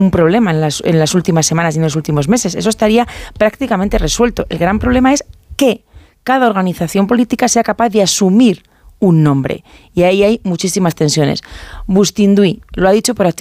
un problema en las últimas semanas y en los últimos meses. Eso estaría prácticamente resuelto. El gran problema es que cada organización política sea capaz de asumir un nombre. Y ahí hay muchísimas tensiones. Bustinduy lo ha dicho por activa